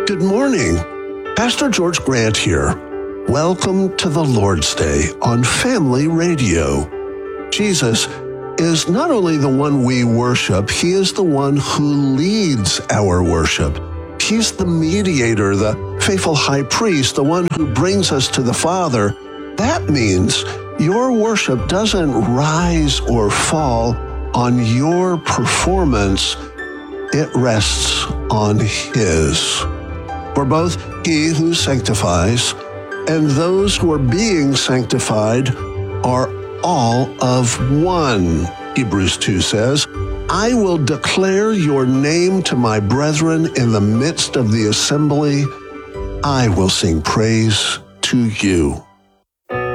Good morning. Pastor George Grant here. Welcome to the Lord's Day on Family Radio. Jesus is not only the one we worship, he is the one who leads our worship. He's the mediator, the faithful high priest, the one who brings us to the Father. That means your worship doesn't rise or fall on your performance. It rests on his. For both he who sanctifies and those who are being sanctified are all of one. Hebrews 2 says, I will declare your name to my brethren in the midst of the assembly. I will sing praise to you.